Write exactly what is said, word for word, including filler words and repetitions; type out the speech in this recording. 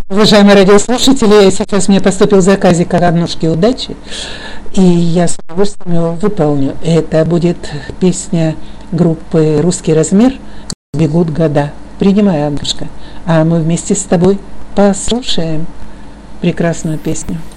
Уважаемые радиослушатели, сейчас мне поступил заказик от Аннушки удачи, и я с удовольствием его выполню. Это будет песня группы «Русский размер» «Бегут года». Принимай, Аннушка, а мы вместе с тобой послушаем прекрасную песню.